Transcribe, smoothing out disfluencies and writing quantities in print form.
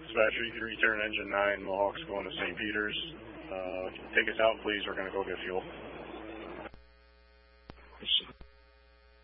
Dispatcher, you can return engine 9, Mohawk's going to St. Peter's. Take us out, please. We're going to go get fuel.